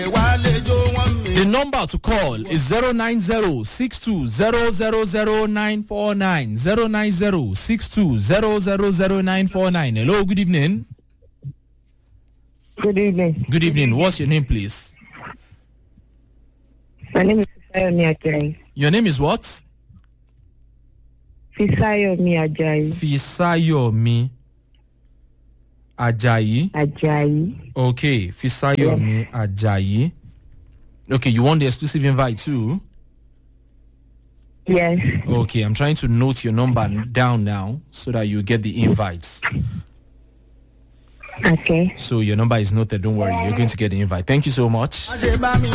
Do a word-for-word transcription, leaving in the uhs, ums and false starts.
The number to call is zero nine zero six two zero zero zero nine four nine. zero nine zero six two zero zero zero nine four nine. Hello, good evening. Good evening. Good evening. What's your name, please? My name is Fisayomi Ajayi. Your name is what? Fisayomi Ajayi. Fisayomi Ajayi. Ajayi. Okay, Fisayomi yes. Ajayi. Okay, you want the exclusive invite too? Yes. Okay, I'm trying to note your number down now so that you get the invites. Okay. So your number is noted, don't worry. You're going to get the invite. Thank you so much.